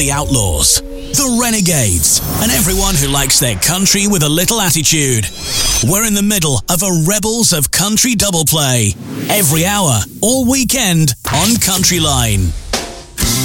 the Outlaws, the Renegades, and everyone who likes their country with a little attitude. We're in the middle of a Rebels of Country double play. Every hour, all weekend, on Country Line.